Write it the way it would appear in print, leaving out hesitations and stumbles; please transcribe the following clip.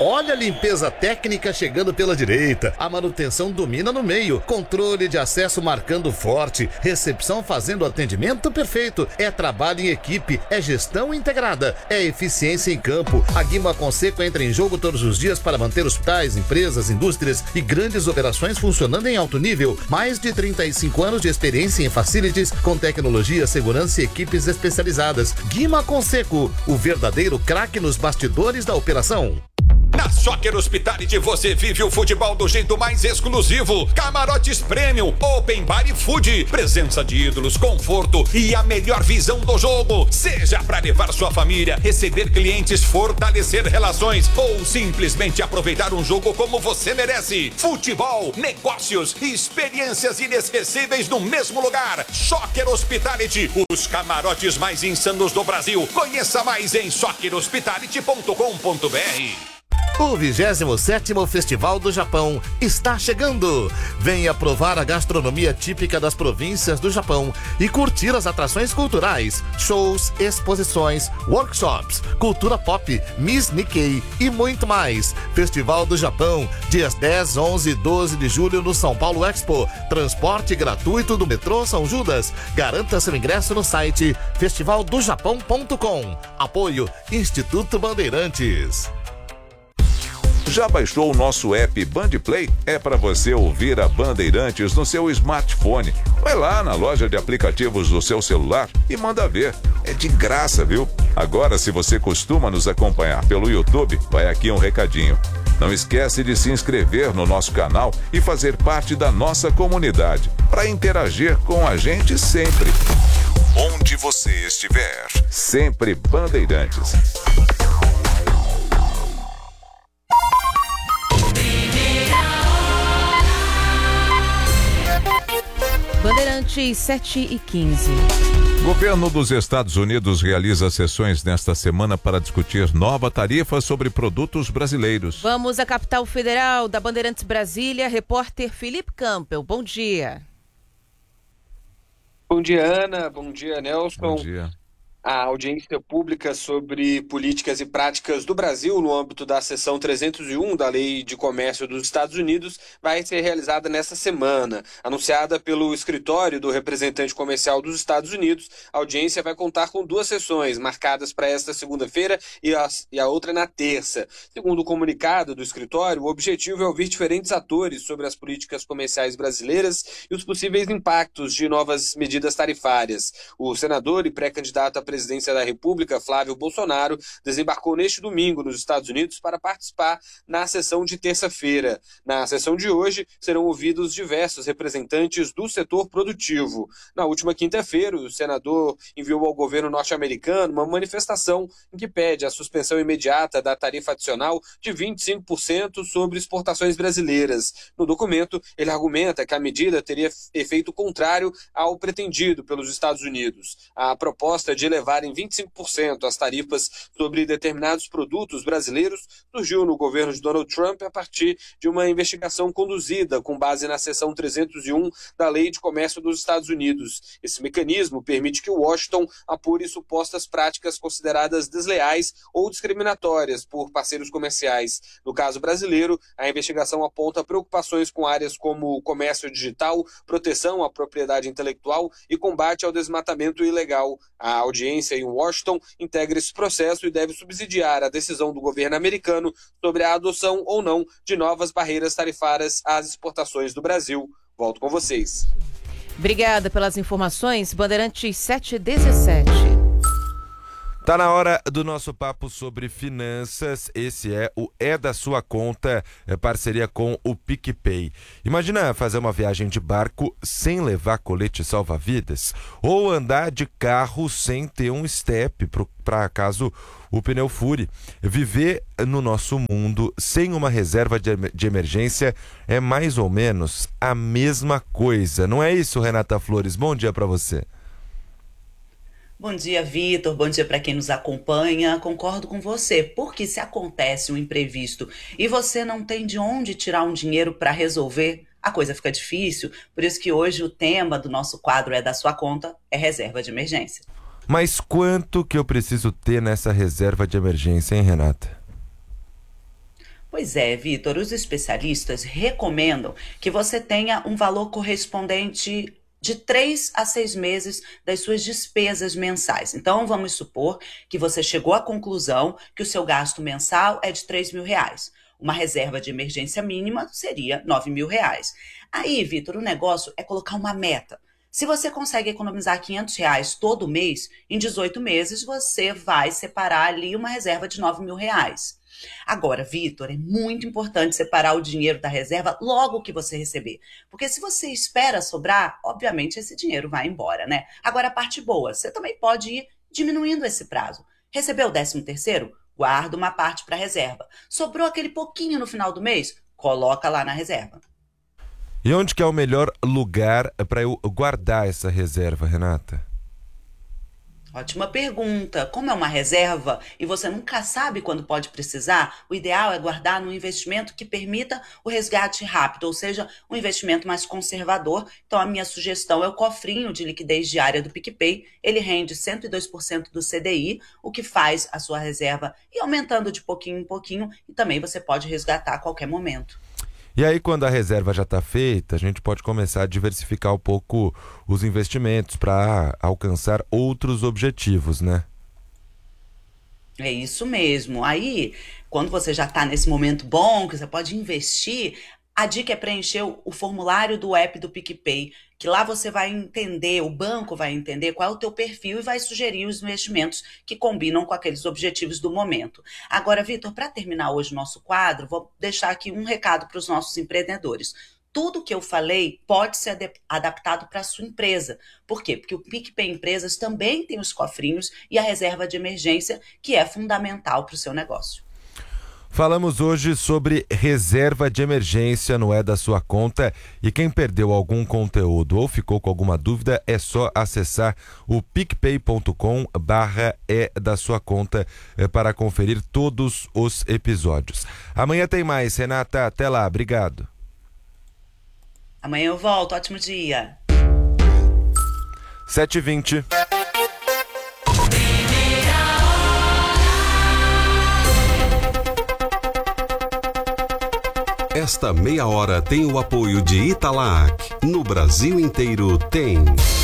Olha a limpeza técnica chegando pela direita, a manutenção domina no meio, controle de acesso marcando forte, recepção fazendo atendimento perfeito. É trabalho em equipe, é gestão integrada, é eficiência em campo. A Guima Conseco entra em jogo todos os dias para manter hospitais, empresas, indústrias e grandes operações funcionando em alto nível. Mais de 35 anos de experiência em facilities com tecnologia, segurança e equipes especializadas. Guima Conseco, o verdadeiro craque nos bastidores da operação. Na Soccer Hospitality você vive o futebol do jeito mais exclusivo. Camarotes Premium, Open Bar e Food, presença de ídolos, conforto e a melhor visão do jogo. Seja para levar sua família, receber clientes, fortalecer relações ou simplesmente aproveitar um jogo como você merece. Futebol, negócios e experiências inesquecíveis no mesmo lugar. Soccer Hospitality, os camarotes mais insanos do Brasil. Conheça mais em soccerhospitality.com.br. O 27º Festival do Japão está chegando. Venha provar a gastronomia típica das províncias do Japão e curtir as atrações culturais, shows, exposições, workshops, cultura pop, Miss Nikkei e muito mais. Festival do Japão, dias 10, 11 e 12 de julho no São Paulo Expo. Transporte gratuito do metrô São Judas. Garanta seu ingresso no site festivaldojapão.com. Apoio Instituto Bandeirantes. Já baixou o nosso app Bandplay? É para você ouvir a Bandeirantes no seu smartphone. Vai lá na loja de aplicativos do seu celular e manda ver. É de graça, viu? Agora, se você costuma nos acompanhar pelo YouTube, vai aqui um recadinho. Não esquece de se inscrever no nosso canal e fazer parte da nossa comunidade, para interagir com a gente sempre. Onde você estiver, sempre Bandeirantes. Bandeirantes 7h15. Governo dos Estados Unidos realiza sessões nesta semana para discutir nova tarifa sobre produtos brasileiros. Vamos à capital federal da Bandeirantes Brasília, repórter Felipe Campbell. Bom dia. Bom dia, Ana. Bom dia, Nelson. Bom dia. A audiência pública sobre políticas e práticas do Brasil no âmbito da seção 301 da Lei de Comércio dos Estados Unidos vai ser realizada nesta semana. Anunciada pelo escritório do representante comercial dos Estados Unidos, a audiência vai contar com 2 sessões, marcadas para esta segunda-feira e a outra na terça. Segundo o comunicado do escritório, o objetivo é ouvir diferentes atores sobre as políticas comerciais brasileiras e os possíveis impactos de novas medidas tarifárias. O senador e pré-candidato à presidência da República, Flávio Bolsonaro, desembarcou neste domingo nos Estados Unidos para participar na sessão de terça-feira. Na sessão de hoje, serão ouvidos diversos representantes do setor produtivo. Na última quinta-feira, o senador enviou ao governo norte-americano uma manifestação em que pede a suspensão imediata da tarifa adicional de 25% sobre exportações brasileiras. No documento, ele argumenta que a medida teria efeito contrário ao pretendido pelos Estados Unidos. A proposta de elevar em 25% as tarifas sobre determinados produtos brasileiros surgiu no governo de Donald Trump a partir de uma investigação conduzida com base na seção 301 da Lei de Comércio dos Estados Unidos. Esse mecanismo permite que Washington apure supostas práticas consideradas desleais ou discriminatórias por parceiros comerciais. No caso brasileiro, a investigação aponta preocupações com áreas como comércio digital, proteção à propriedade intelectual e combate ao desmatamento ilegal. A audiência em Washington integra esse processo e deve subsidiar a decisão do governo americano sobre a adoção ou não de novas barreiras tarifárias às exportações do Brasil. Volto com vocês. Obrigada pelas informações. Bandeirantes 7h17. Tá na hora do nosso papo sobre finanças. Esse é o É da Sua Conta, parceria com o PicPay. Imagina fazer uma viagem de barco sem levar colete salva-vidas, ou andar de carro sem ter um step para caso o pneu fure. Viver no nosso mundo sem uma reserva de emergência é mais ou menos a mesma coisa. Não é isso, Renata Flores? Bom dia para você. Bom dia, Vitor. Bom dia para quem nos acompanha. Concordo com você, porque se acontece um imprevisto e você não tem de onde tirar um dinheiro para resolver, a coisa fica difícil. Por isso que hoje o tema do nosso quadro É da Sua Conta é reserva de emergência. Mas quanto que eu preciso ter nessa reserva de emergência, hein, Renata? Pois é, Vitor, os especialistas recomendam que você tenha um valor correspondente de 3 a 6 meses das suas despesas mensais. Então, vamos supor que você chegou à conclusão que o seu gasto mensal é de R$3.000. Uma reserva de emergência mínima seria R$9.000. Aí, Vitor, o negócio é colocar uma meta. Se você consegue economizar R$500 todo mês, em 18 meses você vai separar ali uma reserva de R$9.000. Agora, Vitor, é muito importante separar o dinheiro da reserva logo que você receber. Porque se você espera sobrar, obviamente esse dinheiro vai embora, né? Agora, a parte boa, você também pode ir diminuindo esse prazo. Recebeu o 13º? Guarda uma parte para reserva. Sobrou aquele pouquinho no final do mês? Coloca lá na reserva. E onde que é o melhor lugar para eu guardar essa reserva, Renata? Ótima pergunta. Como é uma reserva e você nunca sabe quando pode precisar, o ideal é guardar num investimento que permita o resgate rápido, ou seja, um investimento mais conservador. Então, a minha sugestão é o cofrinho de liquidez diária do PicPay. Ele rende 102% do CDI, o que faz a sua reserva ir aumentando de pouquinho em pouquinho e também você pode resgatar a qualquer momento. E aí, quando a reserva já está feita, a gente pode começar a diversificar um pouco os investimentos para alcançar outros objetivos, né? É isso mesmo. Aí, quando você já está nesse momento bom, que você pode investir, a dica é preencher o formulário do app do PicPay, que lá você vai entender, o banco vai entender qual é o teu perfil e vai sugerir os investimentos que combinam com aqueles objetivos do momento. Agora, Vitor, para terminar hoje o nosso quadro, vou deixar aqui um recado para os nossos empreendedores. Tudo que eu falei pode ser adaptado para a sua empresa. Por quê? Porque o PicPay Empresas também tem os cofrinhos e a reserva de emergência, que é fundamental para o seu negócio. Falamos hoje sobre reserva de emergência no É da Sua Conta, e quem perdeu algum conteúdo ou ficou com alguma dúvida é só acessar o picpay.com/É da Sua Conta para conferir todos os episódios. Amanhã tem mais, Renata, até lá, obrigado. Amanhã eu volto, ótimo dia. 7h20. Esta meia hora tem o apoio de Italac. No Brasil inteiro tem.